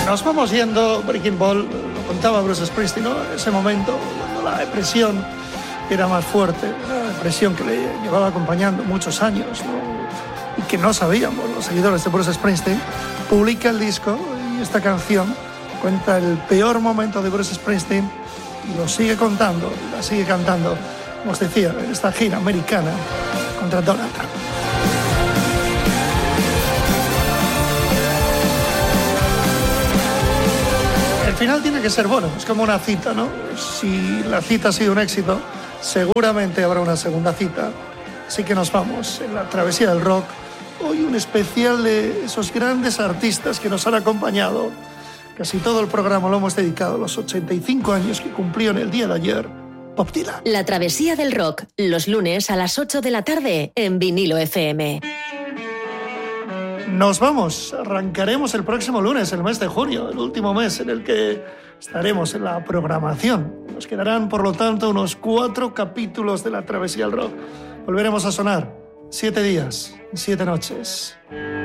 Nos vamos yendo. Breaking Ball, lo contaba Bruce Springsteen, ¿no? Ese momento cuando la depresión era más fuerte, una depresión que le llevaba acompañando muchos años, ¿no? Y que no sabíamos los seguidores de Bruce Springsteen. Publica el disco y esta canción cuenta el peor momento de Bruce Springsteen y lo sigue contando, la sigue cantando, como os decía, en esta gira americana contra Donald Trump. El final tiene que ser bueno, es como una cita, ¿no? Si la cita ha sido un éxito, seguramente habrá una segunda cita. Así que nos vamos en la travesía del rock. Hoy un especial de esos grandes artistas que nos han acompañado. Casi todo el programa lo hemos dedicado a los 85 años que cumplió en el día de ayer Bob Dylan. La travesía del rock, los lunes a las 8 de la tarde en Vinilo FM. Nos vamos, arrancaremos el próximo lunes, el mes de junio, el último mes en el que estaremos en la programación. Nos quedarán, por lo tanto, unos 4 capítulos de la travesía del rock. Volveremos a sonar 7 días, 7 noches.